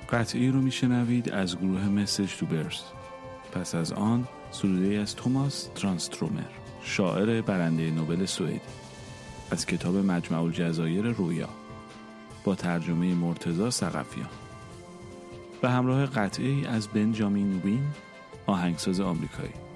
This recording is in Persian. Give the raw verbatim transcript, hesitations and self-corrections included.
قطعی رو میشنوید از گروه مسیج تو برس. پس از آن سروده‌ای از توماس ترانسترومر، شاعر برنده نوبل سوئدی، از کتاب مجمع الجزایر رویا با ترجمه مرتضی ثقفیان و همراه قطعی از بنجامین وین، آهنگساز آمریکایی.